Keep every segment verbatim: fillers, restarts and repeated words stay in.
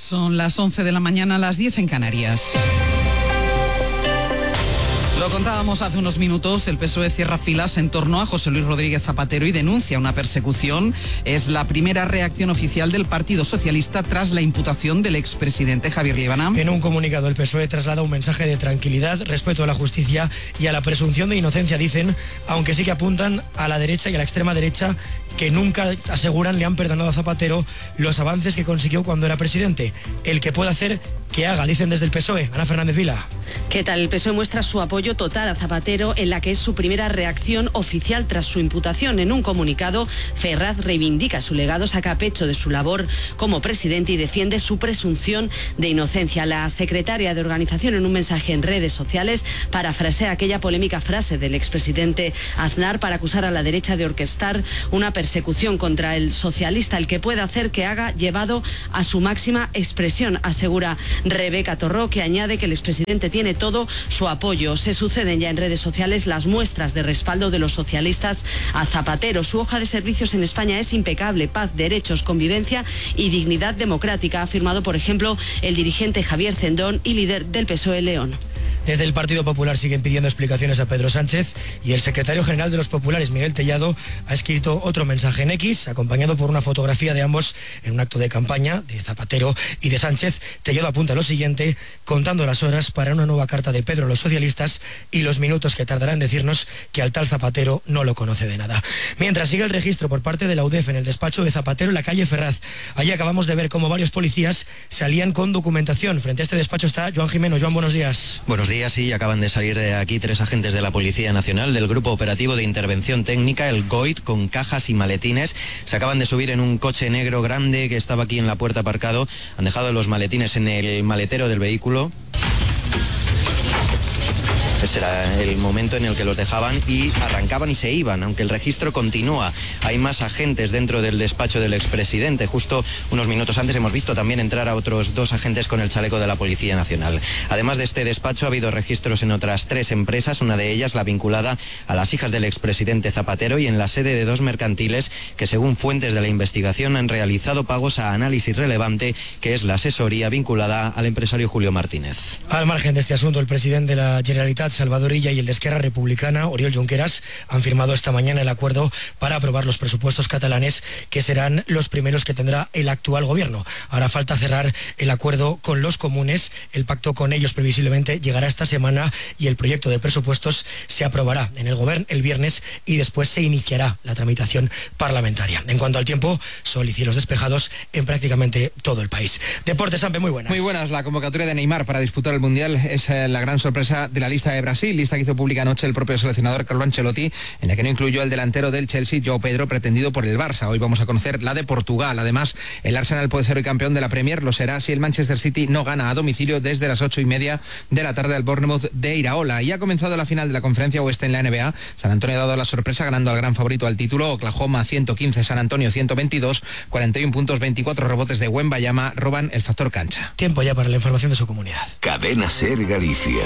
Son las once de la mañana, las diez en Canarias. Lo contábamos hace unos minutos, el P S O E cierra filas en torno a José Luis Rodríguez Zapatero y denuncia una persecución. Es la primera reacción oficial del Partido Socialista tras la imputación del expresidente Javier Líbana. En un comunicado, el P S O E traslada un mensaje de tranquilidad, respeto a la justicia y a la presunción de inocencia, dicen, aunque sí que apuntan a la derecha y a la extrema derecha, que nunca, aseguran, le han perdonado a Zapatero los avances que consiguió cuando era presidente. El que pueda hacer, que haga, dicen desde el P S O E. Ana Fernández Vila. ¿Qué tal? El P S O E muestra su apoyo total a Zapatero en la que es su primera reacción oficial tras su imputación. En un comunicado, Ferraz reivindica su legado, saca pecho de su labor como presidente y defiende su presunción de inocencia. La secretaria de organización, en un mensaje en redes sociales, parafrasea aquella polémica frase del expresidente Aznar para acusar a la derecha de orquestar una persecución contra el socialista. El que pueda hacer, que haga, llevado a su máxima expresión, asegura Rebeca Torró, que añade que el expresidente tiene todo su apoyo. Se suceden ya en redes sociales las muestras de respaldo de los socialistas a Zapatero. Su hoja de servicios en España es impecable: paz, derechos, convivencia y dignidad democrática, ha afirmado, por ejemplo, el dirigente Javier Cendón y líder del P S O E León. Desde el Partido Popular siguen pidiendo explicaciones a Pedro Sánchez y el secretario general de los populares, Miguel Tellado, ha escrito otro mensaje en X, acompañado por una fotografía de ambos en un acto de campaña de Zapatero y de Sánchez. Tellado apunta lo siguiente, contando las horas para una nueva carta de Pedro a los socialistas y los minutos que tardará en decirnos que al tal Zapatero no lo conoce de nada. Mientras sigue el registro por parte de la U D E F en el despacho de Zapatero en la calle Ferraz. Allí acabamos de ver cómo varios policías salían con documentación. Frente a este despacho está Joan Jimeno. Joan, buenos días. Buenos días. Sí, acaban de salir de aquí tres agentes de la Policía Nacional del Grupo Operativo de Intervención Técnica, el G O I T, con cajas y maletines. Se acaban de subir en un coche negro grande que estaba aquí en la puerta aparcado. Han dejado los maletines en el maletero del vehículo. Ese era el momento en el que los dejaban y arrancaban y se iban, aunque el registro continúa. Hay más agentes dentro del despacho del expresidente. Justo unos minutos antes hemos visto también entrar a otros dos agentes con el chaleco de la Policía Nacional. Además de este despacho, ha habido registros en otras tres empresas, una de ellas la vinculada a las hijas del expresidente Zapatero y en la sede de dos mercantiles que, según fuentes de la investigación, han realizado pagos a Análisis Relevante, que es la asesoría vinculada al empresario Julio Martínez. Al margen de este asunto, el presidente de la Generalitat, Salvador Illa, y el de Esquerra Republicana, Oriol Junqueras, han firmado esta mañana el acuerdo para aprobar los presupuestos catalanes, que serán los primeros que tendrá el actual gobierno. Ahora falta cerrar el acuerdo con los comunes. El pacto con ellos previsiblemente llegará esta semana y el proyecto de presupuestos se aprobará en el gobierno el viernes y después se iniciará la tramitación parlamentaria. En cuanto al tiempo, sol y cielos despejados en prácticamente todo el país. Deportes, Ampe, muy buenas. Muy buenas. La convocatoria de Neymar para disputar el Mundial es eh, la gran sorpresa de la lista de Brasil, lista que hizo pública anoche el propio seleccionador Carlo Ancelotti, en la que no incluyó el delantero del Chelsea, João Pedro, pretendido por el Barça. Hoy vamos a conocer la de Portugal. Además, el Arsenal puede ser hoy campeón de la Premier, lo será si el Manchester City no gana a domicilio desde las ocho y media de la tarde al Bournemouth de Iraola. Y ha comenzado la final de la conferencia oeste en la N B A. San Antonio ha dado la sorpresa ganando al gran favorito al título, Oklahoma ciento quince, San Antonio ciento veintidós, cuarenta y uno puntos, veinticuatro rebotes de Wembanyama roban el factor cancha. Tiempo ya para la información de su comunidad. Cadena Ser Galicia.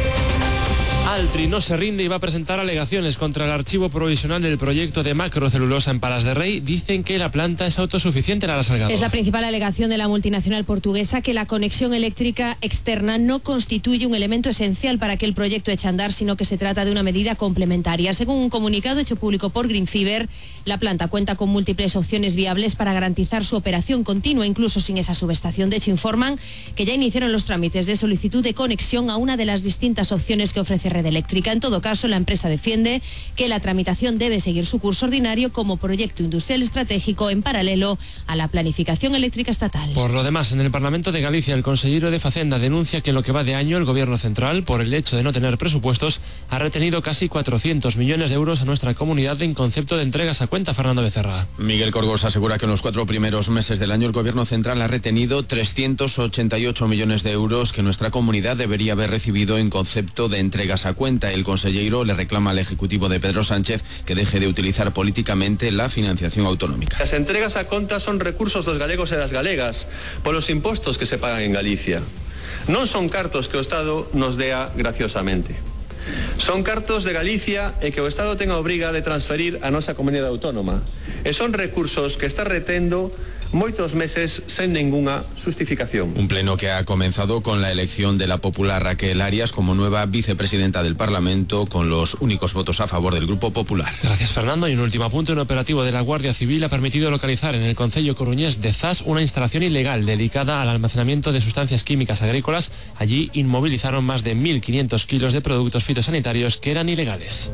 Altri no se rinde y va a presentar alegaciones contra el archivo provisional del proyecto de macrocelulosa en Palas de Rey. Dicen que la planta es autosuficiente. Lara Salgado. Es la principal alegación de la multinacional portuguesa, que la conexión eléctrica externa no constituye un elemento esencial para que el proyecto eche a andar, sino que se trata de una medida complementaria. Según un comunicado hecho público por Greenfiber, la planta cuenta con múltiples opciones viables para garantizar su operación continua, incluso sin esa subestación. De hecho, informan que ya iniciaron los trámites de solicitud de conexión a una de las distintas opciones que ofrece Red Eléctrica. En todo caso, la empresa defiende que la tramitación debe seguir su curso ordinario como proyecto industrial estratégico en paralelo a la planificación eléctrica estatal. Por lo demás, en el Parlamento de Galicia, el consejero de Facenda denuncia que en lo que va de año el Gobierno central, por el hecho de no tener presupuestos, ha retenido casi cuatrocientos millones de euros a nuestra comunidad en concepto de entregas a cuenta. Fernando Becerra. Miguel Corgos asegura que en los cuatro primeros meses del año el Gobierno central ha retenido trescientos ochenta y ocho millones de euros que nuestra comunidad debería haber recibido en concepto de entregas a cuenta. El consellero le reclama al Ejecutivo de Pedro Sánchez que deje de utilizar políticamente la financiación autonómica. Las entregas a conta son recursos dos galegos e das galegas por os impostos que se pagan en Galicia. Non son cartos que o Estado nos dea graciosamente. Son cartos de Galicia e que o Estado ten a obriga de transferir a nosa comunidade autónoma. E son recursos que está retendo moitos meses sen ningunha justificación. Un pleno que ha comenzado con la elección de la popular Raquel Arias como nueva vicepresidenta del Parlamento, con los únicos votos a favor del Grupo Popular. Gracias, Fernando. Y un último apunte, un operativo de la Guardia Civil ha permitido localizar en el concello coruñés de Zas una instalación ilegal dedicada al almacenamiento de sustancias químicas agrícolas. Allí inmovilizaron más de mil quinientos kilos de productos fitosanitarios que eran ilegales.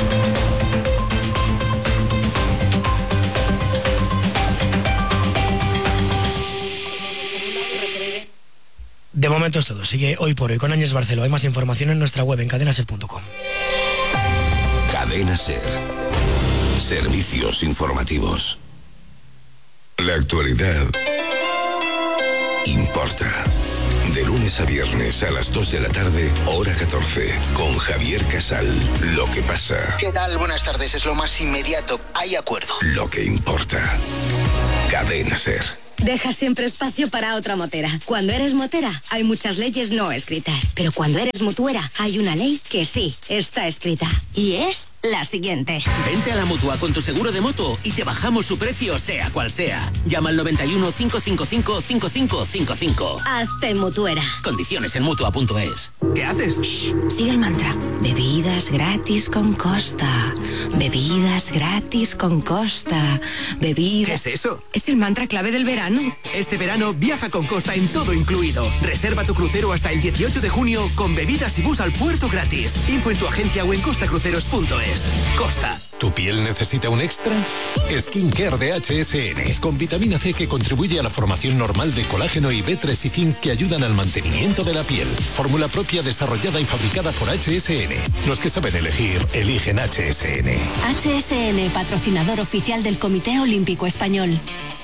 De momento es todo. Sigue Hoy por Hoy con Áñez Barceló. Hay más información en nuestra web en cadena ser punto com. Cadena Ser. Servicios informativos. La actualidad importa. De lunes a viernes a las dos de la tarde, hora catorce, con Javier Casal. Lo que pasa. ¿Qué tal? Buenas tardes. Es lo más inmediato. Hay acuerdo. Lo que importa. Cadena Ser. Deja siempre espacio para otra motera. Cuando eres motera, hay muchas leyes no escritas. Pero cuando eres mutuera, hay una ley que sí está escrita. Y es la siguiente. Vente a la Mutua con tu seguro de moto y te bajamos su precio, sea cual sea. Llama al noventa y uno, cinco cinco cinco, cinco cinco cinco cinco. Hazte mutuera. Condiciones en Mutua punto es. ¿Qué haces? Shh, sigue el mantra. Bebidas gratis con Costa. Bebidas gratis con Costa. Bebidas... ¿Qué es eso? Es el mantra clave del verano. Este verano viaja con Costa en todo incluido. Reserva tu crucero hasta el dieciocho de junio con bebidas y bus al puerto gratis. Info en tu agencia o en costa cruceros punto es. Costa. ¿Tu piel necesita un extra? Skincare de H S N, con vitamina C que contribuye a la formación normal de colágeno y B tres y zinc que ayudan al mantenimiento de la piel. Fórmula propia desarrollada y fabricada por H S N. Los que saben elegir, eligen H S N. H S N, patrocinador oficial del Comité Olímpico Español.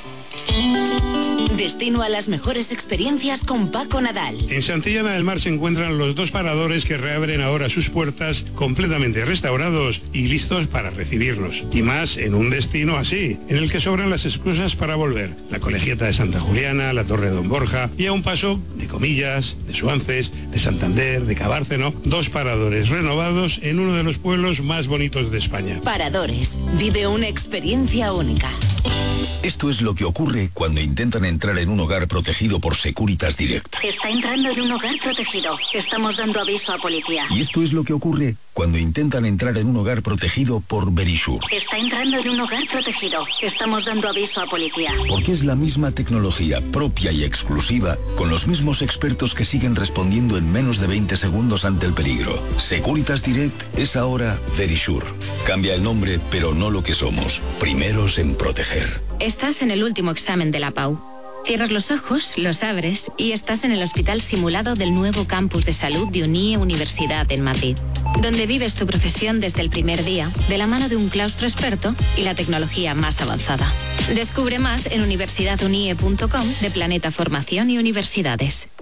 Destino a las mejores experiencias con Paco Nadal. En Santillana del Mar se encuentran los dos paradores que reabren ahora sus puertas completamente restaurados y listos para recibirnos. Y más en un destino así, en el que sobran las excusas para volver. La Colegiata de Santa Juliana, la Torre de Don Borja y a un paso de Comillas, de Suances, de Santander, de Cabárceno. Dos paradores renovados en uno de los pueblos más bonitos de España. Paradores. Vive una experiencia única. Esto es lo que ocurre cuando intentan entrar en un hogar protegido por Securitas Direct. Está entrando en un hogar protegido. Estamos dando aviso a policía. Y esto es lo que ocurre cuando intentan entrar en un hogar protegido por Verisure. Está entrando en un hogar protegido. Estamos dando aviso a policía. Porque es la misma tecnología propia y exclusiva, con los mismos expertos que siguen respondiendo en menos de veinte segundos ante el peligro. Securitas Direct es ahora Verisure. Cambia el nombre, pero no lo que somos. Primeros en proteger. Estás en el último examen de la P A U. Cierras los ojos, los abres y estás en el hospital simulado del nuevo campus de salud de UNIE Universidad en Madrid, donde vives tu profesión desde el primer día, de la mano de un claustro experto y la tecnología más avanzada. Descubre más en universidad unie punto com de Planeta Formación y Universidades.